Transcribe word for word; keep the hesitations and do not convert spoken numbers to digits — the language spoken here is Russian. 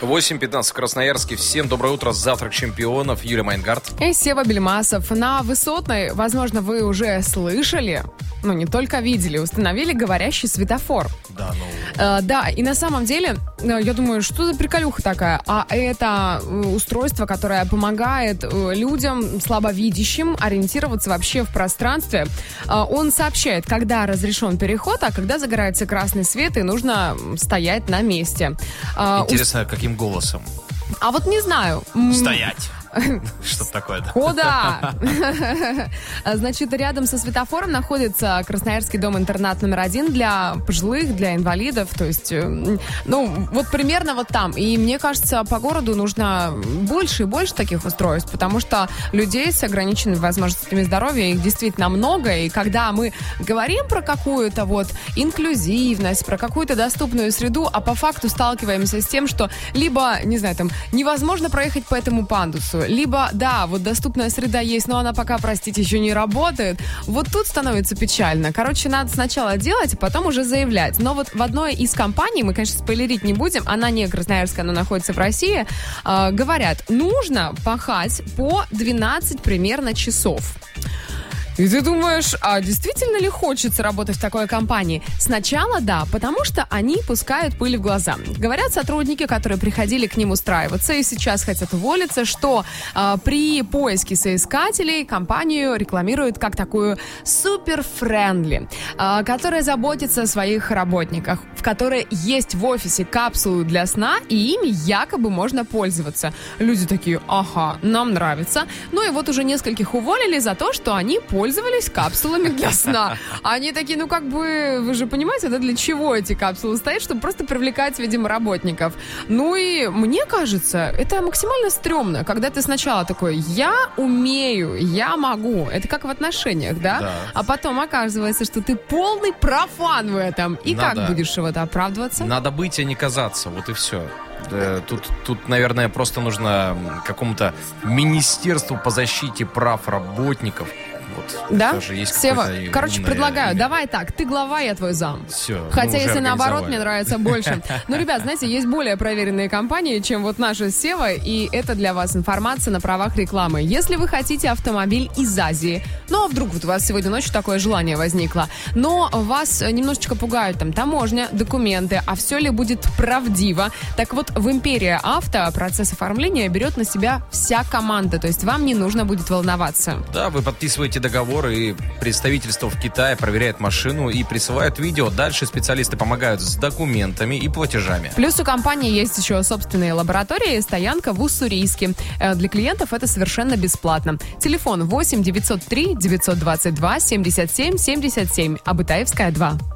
восемь пятнадцать в Красноярске. Всем доброе утро. Завтрак чемпионов. Юлия Майнгард. И Сева Бельмасов. На Высотной, возможно, вы уже слышали, ну, не только видели, установили говорящий светофор. Да, ну... Э, да, и на самом деле, я думаю, что за приколюха такая? А это устройство, которое помогает людям, слабовидящим, ориентироваться вообще в пространстве. Он сообщает, когда разрешен переход, а когда загорается красный свет, и нужно стоять на месте. Интересно, каким голосом? А вот не знаю. Стоять. Что такое? Куда? Значит, рядом со светофором находится Красноярский дом-интернат номер один для пожилых, для инвалидов. То есть, ну, вот примерно вот там. И мне кажется, по городу нужно больше и больше таких устройств, потому что людей с ограниченными возможностями здоровья, их действительно много. И когда мы говорим про какую-то вот инклюзивность, про какую-то доступную среду, а по факту сталкиваемся с тем, что либо, не знаю, там, невозможно проехать по этому пандусу, либо, да, вот доступная среда есть, но она пока, простите, еще не работает. Вот тут становится печально. Короче, надо сначала делать, а потом уже заявлять. Но вот в одной из компаний, мы, конечно, спойлерить не будем, она не красноярская, но находится в России, э, говорят, нужно пахать по двенадцать примерно часов. И ты думаешь, а действительно ли хочется работать в такой компании? Сначала да, потому что они пускают пыль в глаза. Говорят сотрудники, которые приходили к ним устраиваться и сейчас хотят уволиться, что э, при поиске соискателей компанию рекламируют как такую супер-френдли, э, которая заботится о своих работниках, в которой есть в офисе капсулы для сна, и ими якобы можно пользоваться. Люди такие, ага, нам нравится. Ну и вот уже нескольких уволили за то, что они пользуются пользовались капсулами для сна. Они такие, ну как бы, вы же понимаете, да, для чего эти капсулы стоят, чтобы просто привлекать, видимо, работников. Ну и мне кажется, это максимально стрёмно, когда ты сначала такой, я умею, я могу. Это как в отношениях, да? Да. А потом оказывается, что ты полный профан в этом. И Надо. Как будешь в это оправдываться? Надо быть, а не казаться. Вот и все. Тут, тут, наверное, просто нужно какому-то министерству по защите прав работников. Вот, да? есть Сева, короче, умное... предлагаю, давай так, ты глава, я твой зам. Все. Хотя, если наоборот, мне нравится больше. Ну, ребят, знаете, есть более проверенные компании, чем вот наша Сева, и это для вас информация на правах рекламы. Если вы хотите автомобиль из Азии, ну, а вдруг вот у вас сегодня ночью такое желание возникло, но вас немножечко пугают там таможня, документы, а все ли будет правдиво, так вот, в Империя Авто процесс оформления берет на себя вся команда, то есть вам не нужно будет волноваться. Да, вы подписываете договор, и представительство в Китае проверяет машину и присылает видео. Дальше специалисты помогают с документами и платежами. Плюс у компании есть еще собственные лаборатории и стоянка в Уссурийске. Для клиентов это совершенно бесплатно. Телефон восемь девятьсот три девятьсот двадцать два семьдесят семь семьдесят семь, Абытаевская, два.